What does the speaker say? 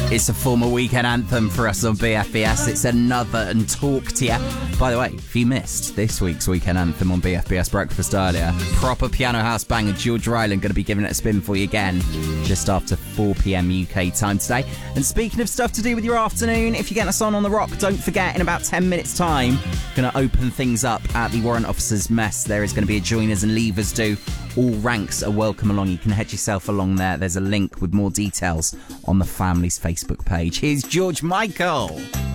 It's a former weekend anthem for us on BFBS. It's Another and Talk to Ya. By the way, if you missed this week's weekend anthem on BFBS Breakfast earlier, proper piano house banger, George Ryland going to be giving it a spin for you again just after 4 p.m. UK time today. And speaking of stuff to do with your afternoon, if you're getting us on the rock, don't forget in about 10 minutes time, going to open things up at the Warrant Officers Mess. There is going to be a joiners and leavers do. All ranks are welcome along. You can head yourself along there. There's a link with more details on the family's Facebook page. Here's George Michael.